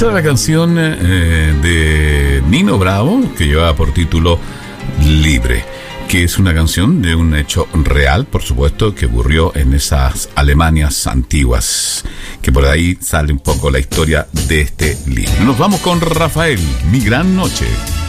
Esa era la canción de Nino Bravo, que llevaba por título Libre, que es una canción de un hecho real, por supuesto, que ocurrió en esas Alemanias antiguas, que por ahí sale un poco la historia de este libro. Nos vamos con Rafael, Mi Gran Noche.